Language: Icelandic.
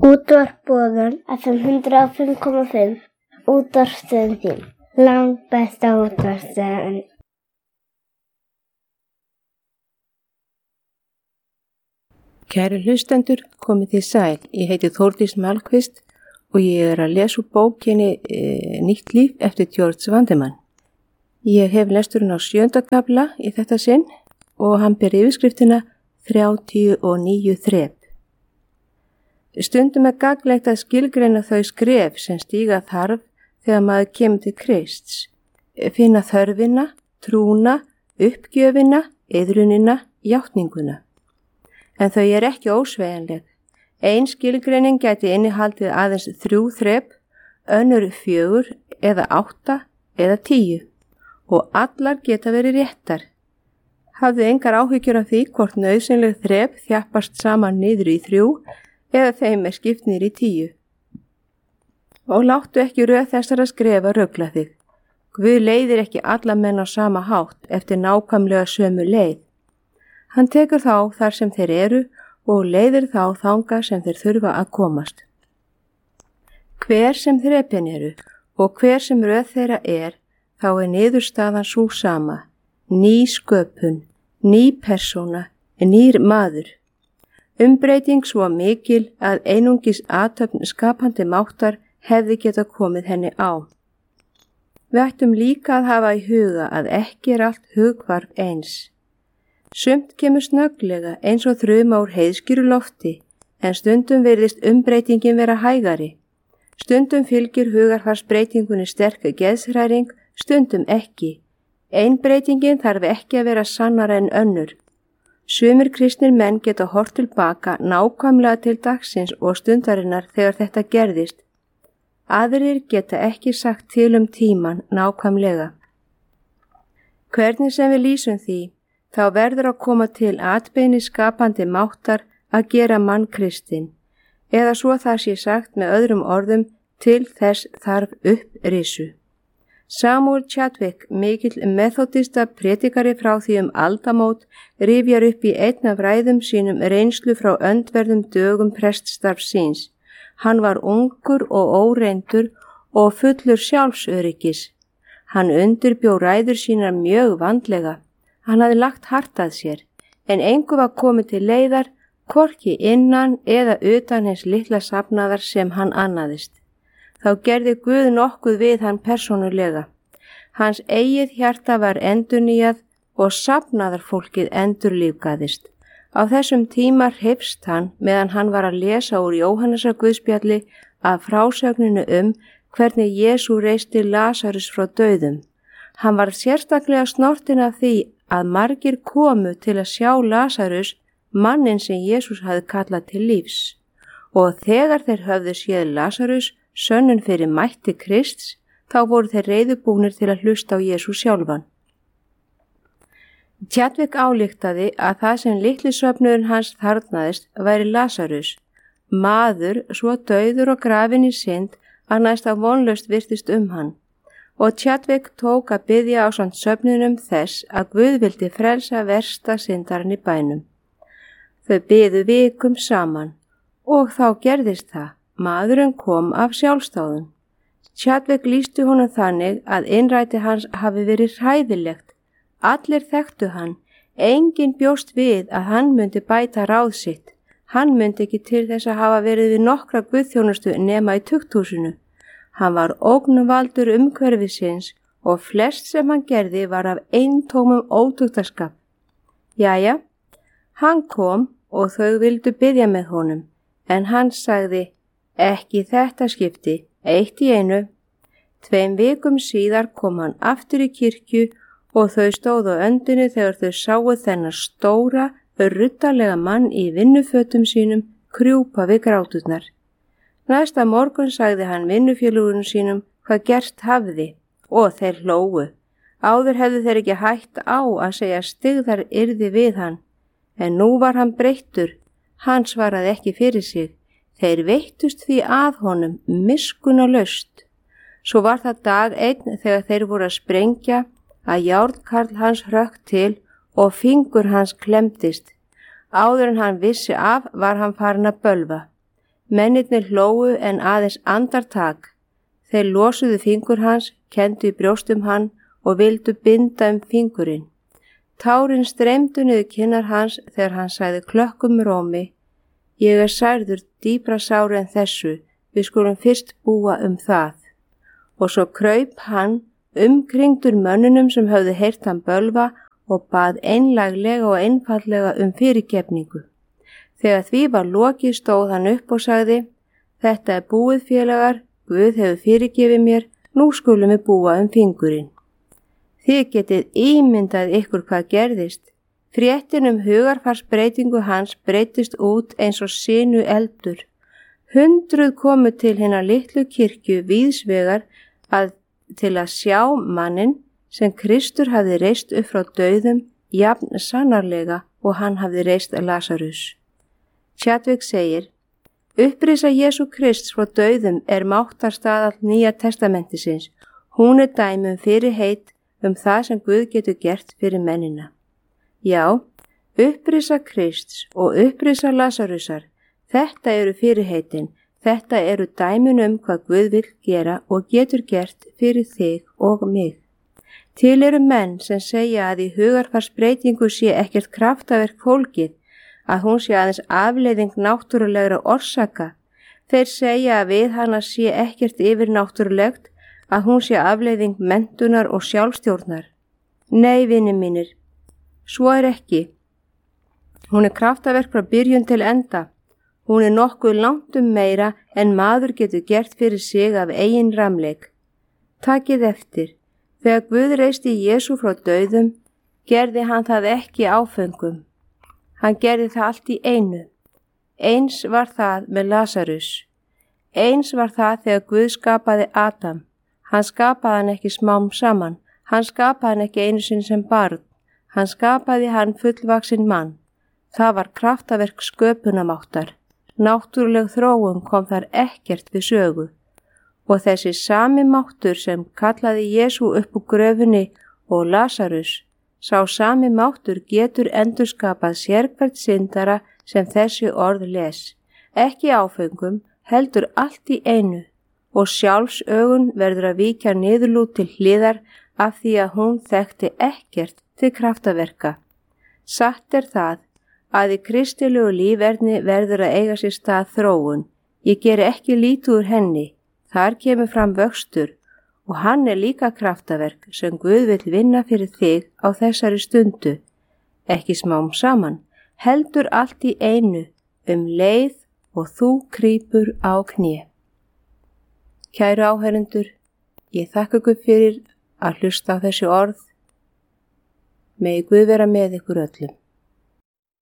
Útvarpsboðun FM 105,5. Útvarpsstöðin þín. Langt besta útvarpsstöðin. Kæru hlustendur, komið þið sæl. Ég heiti Þórdís Malmqvist og ég er að lesa úr bókinni Nýtt líf eftir George Vandemann. Ég hef lesturinn á 7. kafla í þetta sinn og hann ber yfirskriftina 39 þrep. Stundum er gagnlegt að skilgreina þau skref sem stíga þarf þegar maður kemur til Krists. Finna þörfina, trúna, uppgjöfina, iðrunina, játninguna. En þau er ekki ósveigjanleg. Ein skilgreining gæti innihaldið aðeins 3 þrep, önnur 4 eða 8 eða 10 og allar geta verið réttar. Hafðu engar áhyggjur af því hvort nauðsynleg þrep þjappast saman niður í 3 eða þeim er skipt niður í 10. Og láttu ekki röð þessara skrefa rugla þig. Guð leiðir ekki alla menn á sama hátt eftir nákvæmlega sömu leið. Hann tekur þá þar sem þeir eru og leiðir þá þangað sem þeir þurfa að komast. Hver sem þrepin eru og hver sem röð þeirra er, þá er niðurstaðan sú sama. Ný sköpun, ný persóna, nýr maður. Umbreyting svo mikil að einungis athöfn skapandi máttar hefði getað komið henni á. Við ættum líka að hafa í huga að ekki er allt hugvarf eins. Sumt kemur snögglega eins og þruma úr heiðskýru lofti, en stundum virðist umbreytingin vera hægari. Stundum fylgir hugarfarsbreytingunni sterk geðshræring, stundum ekki. Ein breytingin þarf ekki að vera sannara en önnur. Sumir kristnir menn geta horft tilbaka nákvæmlega til dagsins og stundarinnar þegar þetta gerðist. Aðrir geta ekki sagt til tíman nákvæmlega. Hvernig sem við lýsum því, þá verður að koma til atbeini skapandi máttar að gera mann kristinn, eða svo það sé sagt með öðrum orðum, til þess þarf upprisu. Samuel Chadwick, mikill methodista predikari frá því aldamót, rifjar upp í einn af ræðum sínum reynslu frá öndverðum dögum preststarfs síns. Hann var ungur og óreyndur og fullur sjálfsöryggis. Hann undirbjó ræður sínar mjög vandlega. Hann hafði lagt hart að sér, en engu var komið til leiðar, hvorki innan eða utan hins litla safnaðar sem hann annaðist. Þá gerði Guð nokkuð við hann persónulega. Hans eigið hjarta var endurnýjað og safnaðarfólkið endurlífgaðist. Á þessum tíma hrifst hann meðan hann var að lesa úr Jóhannesar Guðspjalli af frásögninu hvernig Jesú reisti Lasarus frá dauðum. Hann var sérstaklega snortinn af því að margir komu til að sjá Lasarus, mannin sem Jesús hafði kallað til lífs. Og þegar þeir höfðu séð Lasarus, sönnun fyrir mætti Krists, þá voru þeir reiðubúnir til að hlusta á Jesús sjálfan. Chadwick ályktaði að það sem litli svefnurinn hans þarfnaðist væri Lasarus, maður svo dauður og grafinn í synd að næsta vonlaust virtist hann. Og Chadwick tók að biðja ásamt svefninum þess að Guð vildi frelsa versta syndarinn í bænum. Þau biðu vikum saman og þá gerðist það. Maðurinn kom af sjálfsdáðum. Chadwick lýsti honum þannig að innræti hans hafi verið hræðilegt. Allir þekktu hann. Enginn bjóst við að hann myndi bæta ráð sitt. Hann myndi ekki til þess að hafa verið við nokkra guðþjónustu nema í tukthúsinu. Hann var ógnvaldur umhverfisins og flest sem hann gerði var af eintómum ótuktarskap. Jæja, hann kom og þau vildu biðja með honum, en hann sagði, ekki þetta skipti, eitt í einu. 2 vikum síðar kom hann aftur í kirkju og þau stóðu á öndinni þegar þau sáu þennan stóra, ruddalega mann í vinnufötum sínum krjúpa við gráturnar. Næsta morgun sagði hann vinnufélögunum sínum hvað gert hafði og þeir hlógu. Áður hefðu þeir ekki hætt á að segja styggðar yrði við hann, en nú var hann breyttur. Hann svaraði ekki fyrir sig. Þeir veittust því að honum miskunnalaust. Svo var það dag einn þegar þeir voru að sprengja að járnkarl hans hrökk til og fingur hans klemmdist. Áður en hann vissi af var hann farinn að bölva. Mennirnir hlógu en aðeins andartak. Þeir losuðu fingur hans, kenndu í brjóstum hann og vildu binda fingurinn. Tárin streymdu niður kinnar hans þegar hann sagði klökkum rómi: Ég særður dýpra sári en þessu, við skulum fyrst búa það. Og svo kraup hann umkringdur mönnunum sem höfðu heyrt hann bölva og bað einlæglega og einfaldlega fyrirgefningu. Þegar því var lokið stóð hann upp og sagði: Þetta búið félagar, Guð hefur fyrirgefið mér, nú skulum við búa fingurinn. Þið getið ímyndað ykkur hvað gerðist. Fréttin hugarfarsbreytingu hans breytist út eins og sinu eldur. 100 komu til hinnar litlu kirkju víðsvegar til að sjá manninn sem Kristur hafði reist upp frá dauðum jafn sannarlega og hann hafði reist Lasarus. Chadwick segir: Upprisa Jesú Krists frá dauðum máttarstaðall Nýja testamentisins. Hún dæmi fyrirheit það sem Guð getur gert fyrir mennina. Já, upprisa Krists og upprisa Lasarusar, þetta eru fyrirheitin, þetta eru dæmin hvað Guð vill gera og getur gert fyrir þig og mig. Til eru menn sem segja að í hugarfarsbreytingu sé ekkert kraftaverk fólgið, að hún sé aðeins afleiðing náttúrulegra orsaka. Þeir segja að við hana sé ekkert yfirnáttúrulegt, að hún sé afleiðing menntunar og sjálfstjórnar. Nei, vinir mínir, svo ekki. Hún kraftaverk frá byrjun til enda. Hún nokkuð langt meira en maður getur gert fyrir sig af eigin ramleik. Takið eftir, þegar Guð reisti Jesú frá dauðum, gerði hann það ekki áföngum. Hann gerði það allt í einu. Eins var það með Lasarus. Eins var það þegar Guð skapaði Adam. Hann skapaði hann ekki smám saman. Hann skapaði hann ekki einu sinni sem barn. Hann skapaði hann fullvaxinn mann. Það var kraftaverk sköpunarmáttar. Náttúruleg þróun kom þar ekkert við sögu. Og þessi sami máttur sem kallaði Jesú upp úr gröfinni og Lasarus, sá sami máttur getur endurskapað sérhvert syndara sem þessi orð les. Ekki áföngum, heldur allt í einu. Og sjálfsögun verður að víkja niðurlút til hliðar af því að hún þekkti ekkert til kraftaverka. Satt það að í kristilegu lífverðni verður að eiga sér stað þróun. Ég geri ekki lítið úr henni. Þar kemur fram vöxtur og hann líka kraftaverk sem Guð vill vinna fyrir þig á þessari stundu. Ekki smám saman, heldur allt í einu, leið og þú krýpur á kné. Kæru áheyrendur, ég þakka ykkur fyrir að hlusta á þessi orð. Megi Guð vera með ykkur öllum.